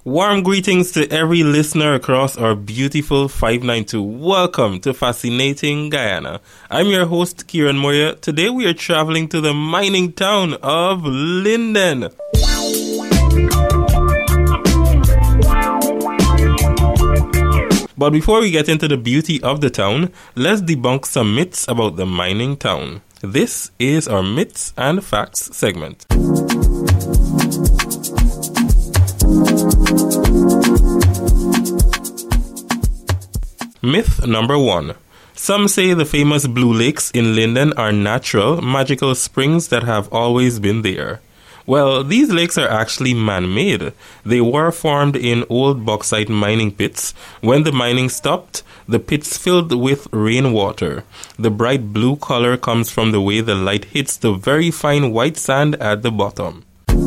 Warm greetings to every listener across our beautiful 592. Welcome to Fascinating Guyana. I'm your host, Kieran Moya. Today we are traveling to the mining town of Linden. But before we get into the beauty of the town, let's debunk some myths about the mining town. This is our Myths and Facts segment. Myth number 1. Some say the famous Blue Lakes in Linden are natural, magical springs that have always been there. Well, these lakes are actually man-made. They were formed in old bauxite mining pits. When the mining stopped, the pits filled with rainwater. The bright blue color comes from the way the light hits the very fine white sand at the bottom.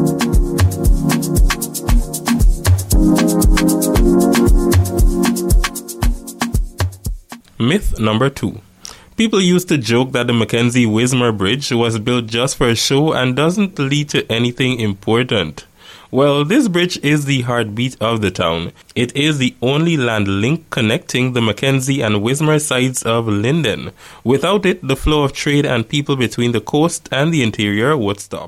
Myth number 2. People used to joke that the Mackenzie-Wismar Bridge was built just for a show and doesn't lead to anything important. Well, this bridge is the heartbeat of the town. It is the only land link connecting the Mackenzie and Wismar sides of Linden. Without it, the flow of trade and people between the coast and the interior would stop.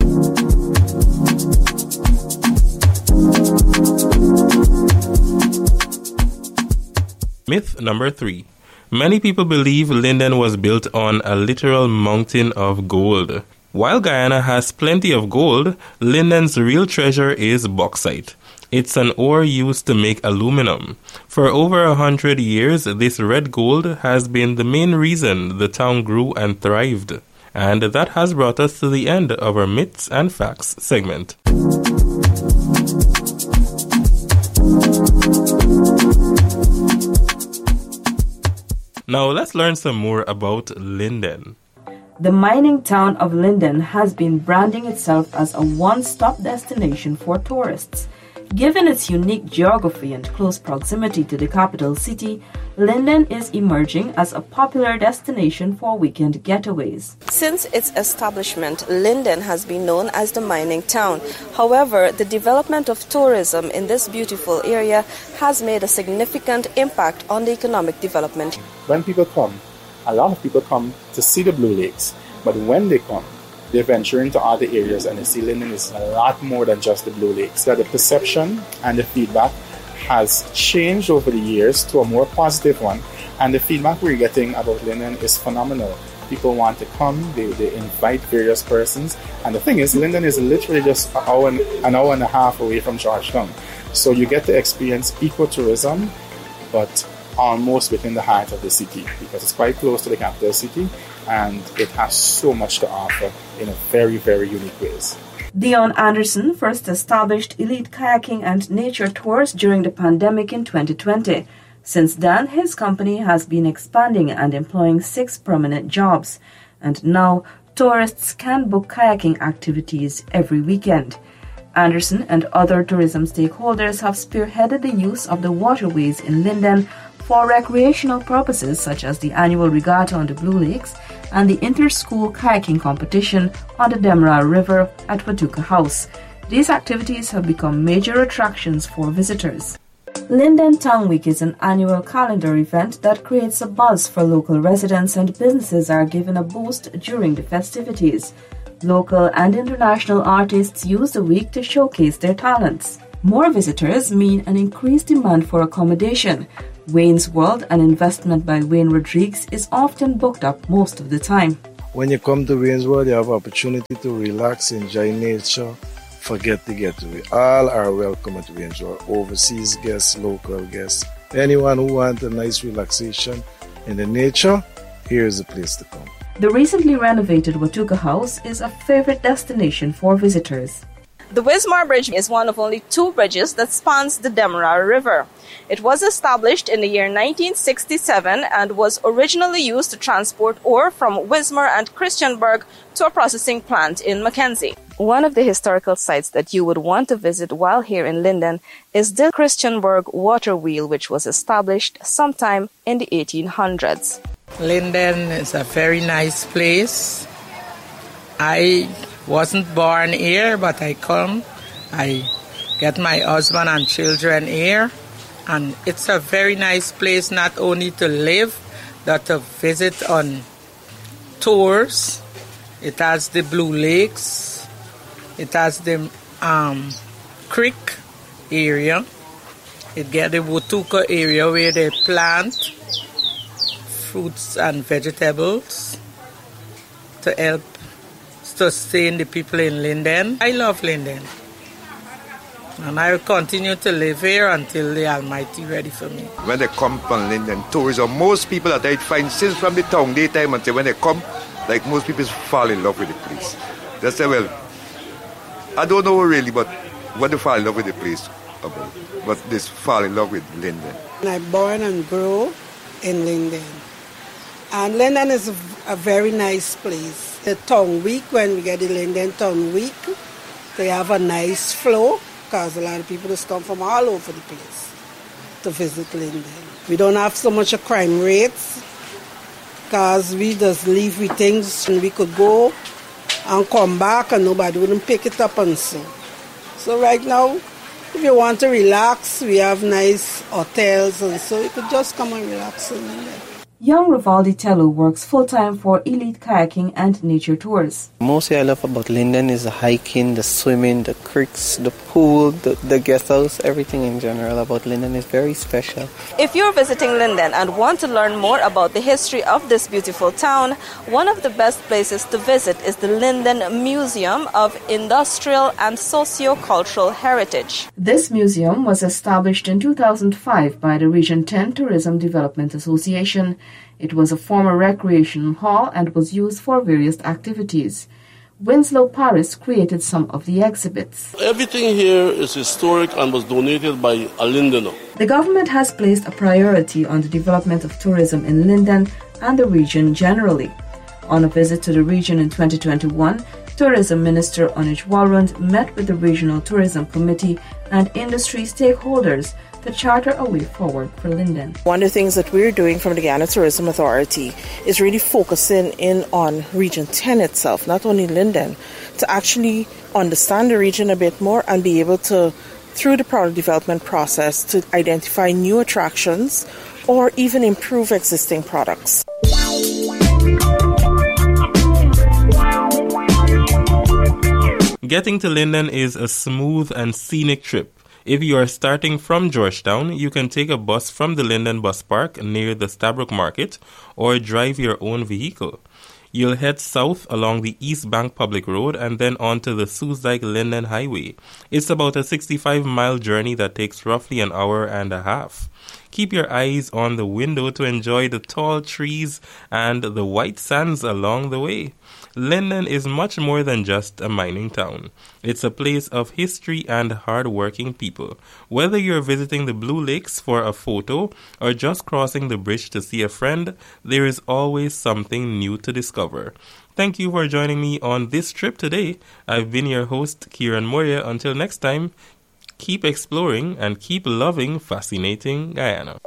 Myth number 3. Many people believe Linden was built on a literal mountain of gold. While Guyana has plenty of gold, Linden's real treasure is bauxite. It's an ore used to make aluminum. For over 100 years, this red gold has been the main reason the town grew and thrived. And that has brought us to the end of our Myths and Facts segment. Now let's learn some more about Linden. The mining town of Linden has been branding itself as a one-stop destination for tourists. Given its unique geography and close proximity to the capital city, Linden is emerging as a popular destination for weekend getaways. Since its establishment, Linden has been known as the mining town. However, the development of tourism in this beautiful area has made a significant impact on the economic development. When people come, a lot of people come to see the Blue Lakes, but when they come, they venture into other areas and they see Linden is a lot more than just the Blue Lakes. So the perception and the feedback has changed over the years to a more positive one, and the feedback we're getting about Linden is phenomenal. People want to come, they invite various persons, and the thing is, Linden is literally just an hour and a half away from Georgetown. So you get to experience ecotourism, but almost within the heart of the city, because it's quite close to the capital city and it has so much to offer in a very, very unique ways. Dion Anderson first established Elite Kayaking and Nature Tours during the pandemic in 2020. Since then, his company has been expanding and employing 6 permanent jobs. And now, tourists can book kayaking activities every weekend. Anderson and other tourism stakeholders have spearheaded the use of the waterways in Linden for recreational purposes such as the annual regatta on the Blue Lakes and the inter-school kayaking competition on the Demerara River at Watuka House. These activities have become major attractions for visitors. Linden Town Week is an annual calendar event that creates a buzz for local residents, and businesses are given a boost during the festivities. Local and international artists use the week to showcase their talents. More visitors mean an increased demand for accommodation. Wayne's World, an investment by Wayne Rodrigues, is often booked up most of the time. When you come to Wayne's World, you have opportunity to relax, enjoy nature, forget the getaway. All are welcome at Wayne's World. Overseas guests, local guests. Anyone who wants a nice relaxation in the nature, here is the place to come. The recently renovated Watuka House is a favorite destination for visitors. The Wismar Bridge is one of only 2 bridges that spans the Demerara River. It was established in the year 1967 and was originally used to transport ore from Wismar and Christiansburg to a processing plant in Mackenzie. One of the historical sites that you would want to visit while here in Linden is the Christiansburg water wheel, which was established sometime in the 1800s. Linden is a very nice place. I wasn't born here, but I come. I get my husband and children here. And it's a very nice place not only to live, but to visit on tours. It has the Blue Lakes. It has the creek area. It get the Wotuka area where they plant fruits and vegetables to help sustain the people in Linden. I love Linden. And I will continue to live here until the Almighty ready for me. When they come from Linden, tourism, most people that I find since from the town daytime until when they come, like most people fall in love with the place. They say, well, I don't know really, but what they fall in love with the place about. But they fall in love with Linden. I born and grew in Linden. And Linden is a very nice place. The town week, when we get the Linden town week, they have a nice flow because a lot of people just come from all over the place to visit Linden. We don't have so much of crime rates because we just leave with things and we could go and come back and nobody wouldn't pick it up and so. So right now, if you want to relax, we have nice hotels and so you could just come and relax in Linden. Young Rivaldi Tello works full-time for Elite Kayaking and Nature Tours. Mostly I love about Linden is the hiking, the swimming, the creeks, the pool, the guest house, everything in general about Linden is very special. If you're visiting Linden and want to learn more about the history of this beautiful town, one of the best places to visit is the Linden Museum of Industrial and Socio-Cultural Heritage. This museum was established in 2005 by the Region 10 Tourism Development Association. It was a former recreation hall and was used for various activities. Winslow Paris created some of the exhibits. Everything here is historic and was donated by a Lindener. The government has placed a priority on the development of tourism in Linden and the region generally. On a visit to the region in 2021, Tourism Minister Anuj Walrand met with the Regional Tourism Committee and industry stakeholders to charter a way forward for Linden. One of the things that we're doing from the Guyana Tourism Authority is really focusing in on Region 10 itself, not only Linden, to actually understand the region a bit more and be able to, through the product development process, to identify new attractions or even improve existing products. Getting to Linden is a smooth and scenic trip. If you are starting from Georgetown, you can take a bus from the Linden Bus Park near the Stabroek Market or drive your own vehicle. You'll head south along the East Bank Public Road and then onto the Soesdijk-Linden Highway. It's about a 65-mile journey that takes roughly an hour and a half. Keep your eyes on the window to enjoy the tall trees and the white sands along the way. Linden is much more than just a mining town. It's a place of history and hard-working people. Whether you're visiting the Blue Lakes for a photo or just crossing the bridge to see a friend, there is always something new to discover. Thank you for joining me on this trip today. I've been your host, Kieran Moria. Until next time, keep exploring and keep loving fascinating Guyana.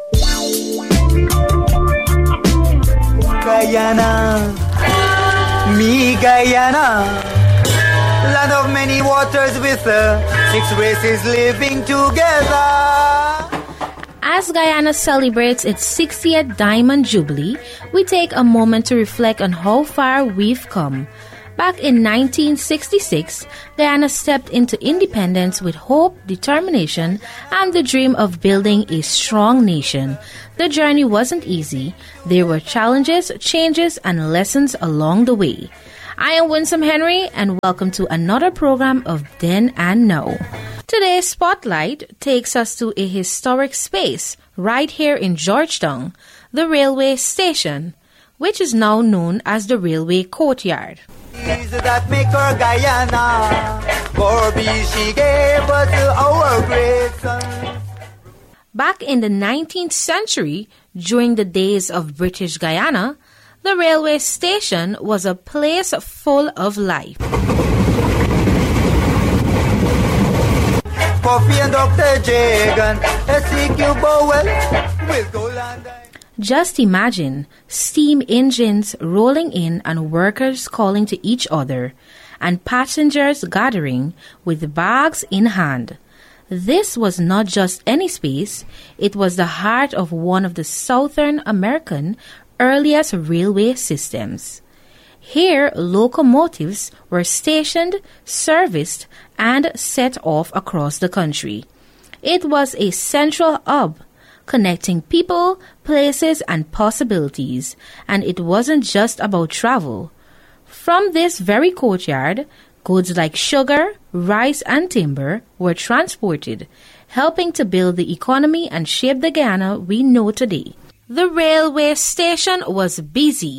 Guyana, me Guyana, land of many waters with 6 races living together. As Guyana celebrates its 60th Diamond Jubilee, we take a moment to reflect on how far we've come. Back in 1966, Guyana stepped into independence with hope, determination, and the dream of building a strong nation. The journey wasn't easy. There were challenges, changes, and lessons along the way. I am Winsome Henry, and welcome to another program of Then and Now. Today's Spotlight takes us to a historic space right here in Georgetown, the railway station, which is now known as the Railway Courtyard. That make her Guyana, for she gave us our great son. Back in the 19th century, during the days of British Guyana, the railway station was a place full of life. Coffee and Dr. Jagan, S.C.Q. Bowell, will go land. Just imagine steam engines rolling in and workers calling to each other and passengers gathering with bags in hand. This was not just any space, it was the heart of one of the Southern American earliest railway systems. Here, locomotives were stationed, serviced, and set off across the country. It was a central hub, connecting people, places, and possibilities, and it wasn't just about travel. From this very courtyard, goods like sugar, rice, and timber were transported, helping to build the economy and shape the Guyana we know today. The railway station was busy.